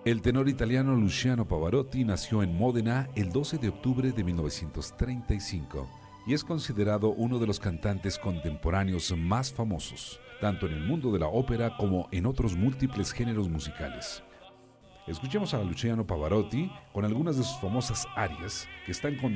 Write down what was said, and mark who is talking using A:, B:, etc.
A: El tenor italiano Luciano Pavarotti nació en Módena el 12 de octubre de 1935 y es considerado uno de los cantantes contemporáneos más famosos, tanto en el mundo de la ópera como en otros múltiples géneros musicales. Escuchemos a Luciano Pavarotti con algunas de sus famosas arias que están